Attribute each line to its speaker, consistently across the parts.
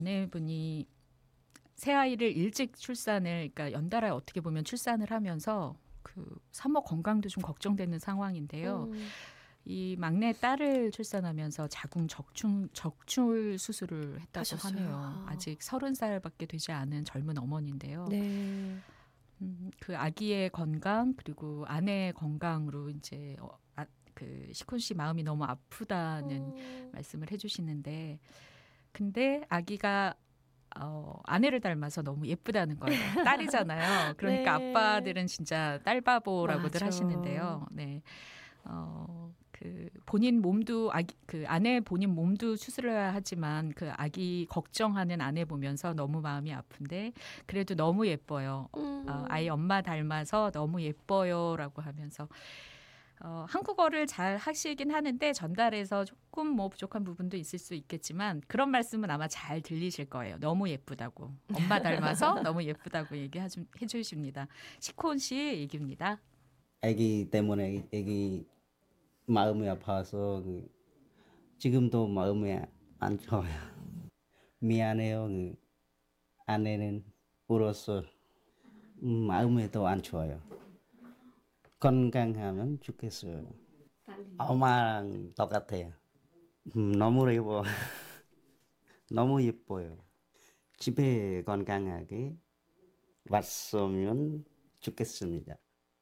Speaker 1: 아내분이 새 아이를 일찍 출산을 그러니까 연달아 어떻게 보면 출산을 하면서 그 산모 건강도 좀 걱정되는 상황인데요. 이 막내 딸을 출산하면서 자궁 적출 수술을 했다고
Speaker 2: 하셨어요.
Speaker 1: 하네요. 아직 30살밖에 되지 않은 젊은 어머니인데요.
Speaker 2: 네.
Speaker 1: 그 아기의 건강 그리고 아내의 건강으로 이제 그 시콘 씨 마음이 너무 아프다는 말씀을 해주시는데, 근데 아기가 아내를 닮아서 너무 예쁘다는 거예요. 딸이잖아요. 그러니까
Speaker 2: 네.
Speaker 1: 아빠들은 진짜 딸바보라고들
Speaker 2: 맞아.
Speaker 1: 하시는데요. 네. 그 본인 몸도 그 아내 본인 몸도 수술을 하지만 그 아기 걱정하는 아내 보면서 너무 마음이 아픈데 그래도 너무 예뻐요. 아이 엄마 닮아서 너무 예뻐요라고 하면서 한국어를 잘 하시긴 하는데 전달해서 조금 뭐 부족한 부분도 있을 수 있겠지만 그런 말씀은 아마 잘 들리실 거예요. 너무 예쁘다고. 엄마 닮아서 너무 예쁘다고 얘기해 주십니다. 시콘 씨 얘기입니다.
Speaker 3: 아기 때문에 아기 마음이 아파서 지금도 마음이 안 좋아요. 미안해요. 아내는 울어서 마음이 더 안 좋아요. 건강하면 좋겠어요. 엄마랑 똑같아요. 너무 예뻐. 너무 예뻐요. 집에 건강하게 왔으면 좋겠습니다.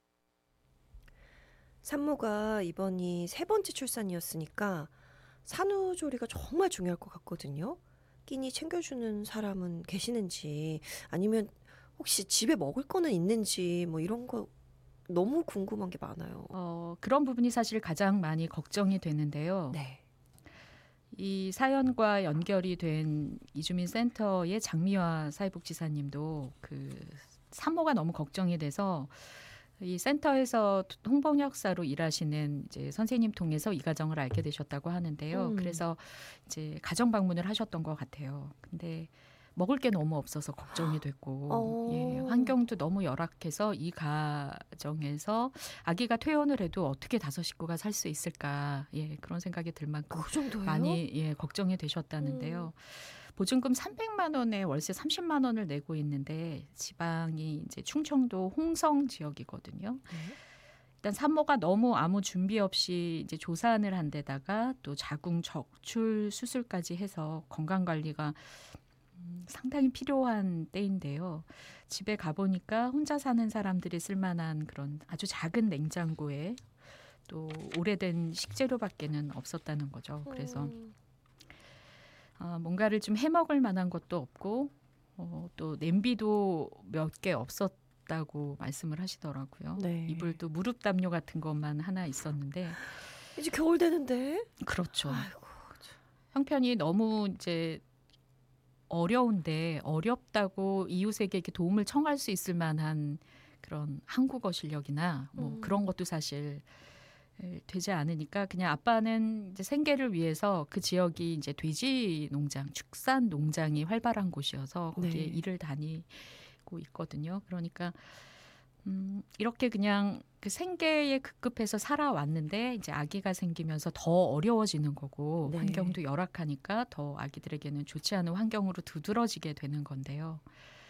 Speaker 2: 산모가 이번이 3번째 출산이었으니까 산후조리가 정말 중요할 것 같거든요. 끼니 챙겨주는 사람은 계시는지 아니면 혹시 집에 먹을 거는 있는지 뭐 이런 거 너무 궁금한 게 많아요.
Speaker 1: 그런 부분이 사실 가장 많이 걱정이 되는데요.
Speaker 2: 네.
Speaker 1: 이 사연과 연결이 된 이주민 센터의 장미화 사회복지사님도 그 산모가 너무 걱정이 돼서 이 센터에서 홍보역사로 일하시는 이제 선생님 통해서 이 가정을 알게 되셨다고 하는데요. 그래서 이제 가정 방문을 하셨던 것 같아요. 근데 먹을 게 너무 없어서 걱정이 됐고, 예, 환경도 너무 열악해서 이 가정에서 아기가 퇴원을 해도 어떻게 5식구가 살 수 있을까, 예, 그런 생각이 들 만큼
Speaker 2: 그 정도예요?
Speaker 1: 많이 예, 걱정이 되셨다는데요. 보증금 300만 원에 월세 30만 원을 내고 있는데 지방이 이제 충청도 홍성 지역이거든요.
Speaker 2: 네.
Speaker 1: 일단 산모가 너무 아무 준비 없이 이제 조산을 한 데다가 또 자궁 적출 수술까지 해서 건강 관리가 상당히 필요한 때인데요. 집에 가보니까 혼자 사는 사람들이 쓸만한 그런 아주 작은 냉장고에 또 오래된 식재료밖에는 없었다는 거죠. 그래서 뭔가를 좀 해먹을 만한 것도 없고 또 냄비도 몇 개 없었다고 말씀을 하시더라고요.
Speaker 2: 네.
Speaker 1: 이불도 무릎 담요 같은 것만 하나 있었는데
Speaker 2: 이제 겨울 되는데.
Speaker 1: 그렇죠.
Speaker 2: 아이고.
Speaker 1: 형편이 너무 이제 어려운데 어렵다고 이웃에게 이렇게 도움을 청할 수 있을 만한 그런 한국어 실력이나 뭐 그런 것도 사실 되지 않으니까 그냥 아빠는 이제 생계를 위해서 그 지역이 이제 돼지 농장, 축산 농장이 활발한 곳이어서 거기에
Speaker 2: 네.
Speaker 1: 일을 다니고 있거든요. 그러니까 이렇게 그냥 그 생계에 급급해서 살아왔는데 이제 아기가 생기면서 더 어려워지는 거고
Speaker 2: 네.
Speaker 1: 환경도 열악하니까 더 아기들에게는 좋지 않은 환경으로 두드러지게 되는 건데요.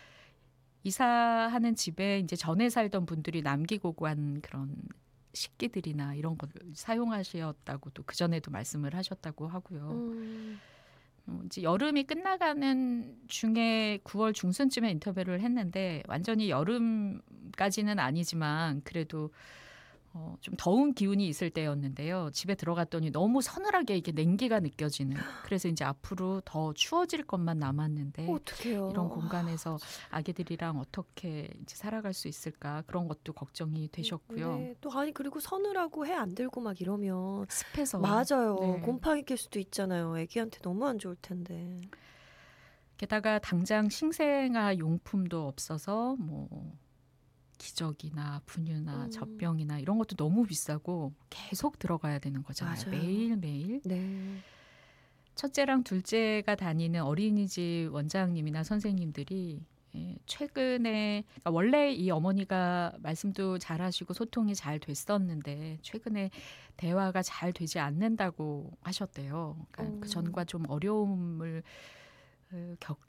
Speaker 1: 이사하는 집에 이제 전에 살던 분들이 남기고 간 그런 식기들이나 이런 걸 사용하셨다고도 그 전에도 말씀을 하셨다고 하고요. 이제 여름이 끝나가는 중에 9월 중순쯤에 인터뷰를 했는데 완전히 여름까지는 아니지만 그래도 좀 더운 기운이 있을 때였는데요. 집에 들어갔더니 너무 서늘하게 이게 냉기가 느껴지는. 그래서 이제 앞으로 더 추워질 것만 남았는데
Speaker 2: 어떡해요.
Speaker 1: 이런 공간에서 아기들이랑 어떻게 이제 살아갈 수 있을까 그런 것도 걱정이 되셨고요.
Speaker 2: 네. 또 아니 그리고 서늘하고 해 안 들고 막 이러면
Speaker 1: 습해서
Speaker 2: 맞아요.
Speaker 1: 네.
Speaker 2: 곰팡이 낄 수도 있잖아요. 애기한테 너무 안 좋을 텐데.
Speaker 1: 게다가 당장 신생아 용품도 없어서 뭐 기저귀나 분유나 젖병이나 이런 것도 너무 비싸고 계속 들어가야 되는 거잖아요.
Speaker 2: 맞아요.
Speaker 1: 매일매일.
Speaker 2: 네.
Speaker 1: 첫째랑 둘째가 다니는 어린이집 원장님이나 선생님들이 최근에 그러니까 원래 이 어머니가 말씀도 잘하시고 소통이 잘 됐었는데 최근에 대화가 잘 되지 않는다고 하셨대요. 그러니까 그 전과 좀 어려움을 겪